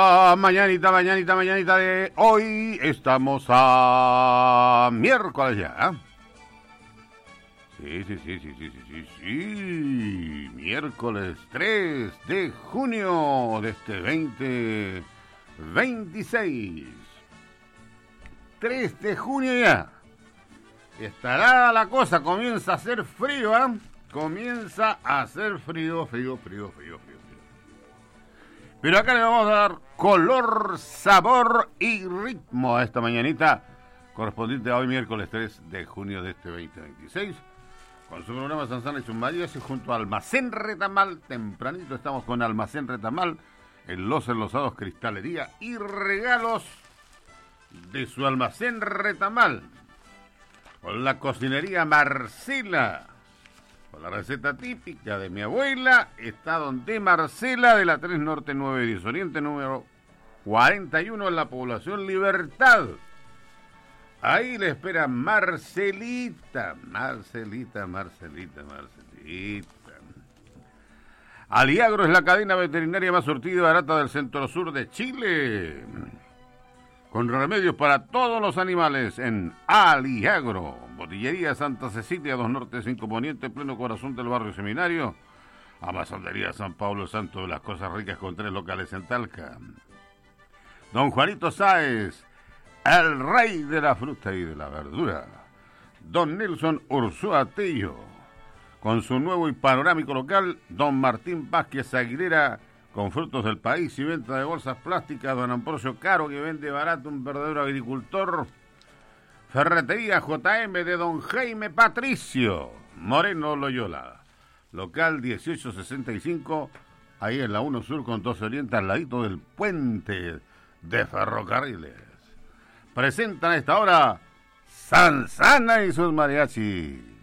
Mañanita de hoy. Estamos a miércoles ya. Sí. Miércoles 3 de junio de este 2026. 3 de junio ya. Estará la cosa, comienza a hacer frío, ¿eh? Comienza a hacer frío. Pero acá le vamos a dar color, sabor y ritmo a esta mañanita correspondiente a hoy, miércoles 3 de junio de este 2026. Con su programa Sanzana y sus Marías y junto a Almacén Retamal. Tempranito estamos con Almacén Retamal en Los Enlosados, cristalería y regalos de su Almacén Retamal. Con la cocinería Marcela. Con la receta típica de mi abuela, está donde Marcela de la 3 Norte 910 Oriente, número 41 en la población Libertad. Ahí le espera Marcelita. Aliagro es la cadena veterinaria más surtida y barata del centro-sur de Chile. Con remedios para todos los animales en Aliagro. Botillería Santa Cecilia, 2 Norte, 5 Poniente, pleno corazón del barrio Seminario. Amasandería San Pablo Santo de las Cosas Ricas con 3 locales en Talca. Don Juanito Sáez, el rey de la fruta y de la verdura. Don Nelson Ursúa Tello, con su nuevo y panorámico local. Don Martín Vázquez Aguilera, con frutos del país y venta de bolsas plásticas. Don Ambrosio Caro, que vende barato, un verdadero agricultor. Ferretería JM de Don Jaime Patricio Moreno Loyola, local 1865, ahí en la 1 Sur con 12 Oriente, al ladito del puente de ferrocarriles. Presentan a esta hora Sanzana y sus mariachis.